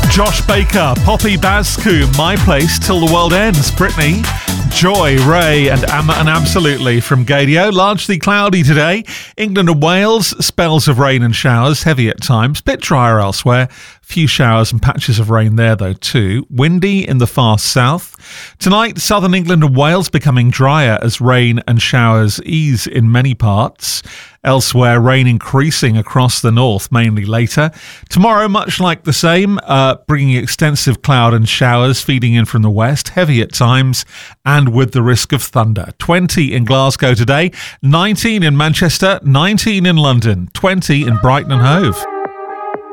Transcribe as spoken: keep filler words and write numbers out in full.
Josh Baker, Poppy Bazcoom, My Place Till the World Ends, Britney, Joy, Ray and Amma and Absolutely from Gadio. Largely cloudy today. England and Wales, spells of rain and showers, heavy at times, bit drier elsewhere. Few showers and patches of rain there though too. Windy in the far south. Tonight, southern England and Wales becoming drier as rain and showers ease in many parts. Elsewhere, rain increasing across the north, mainly later. Tomorrow, much like the same, uh, bringing extensive cloud and showers feeding in from the west, heavy at times, and with the risk of thunder. twenty in Glasgow today, nineteen in Manchester, nineteen in London, twenty in Brighton and Hove.